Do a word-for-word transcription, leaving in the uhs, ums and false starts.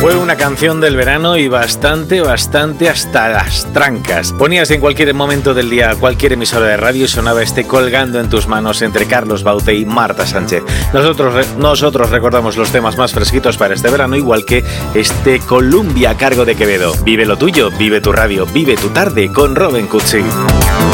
Fue una canción del verano y bastante, bastante hasta las trancas. Ponías en cualquier momento del día cualquier emisora de radio y sonaba este Colgando en tus manos entre Carlos Baute y Marta Sánchez. Nosotros, nosotros recordamos los temas más fresquitos para este verano, igual que este Columbia a cargo de Quevedo. Vive lo tuyo, vive tu radio, vive tu tarde con Robin Cutsi.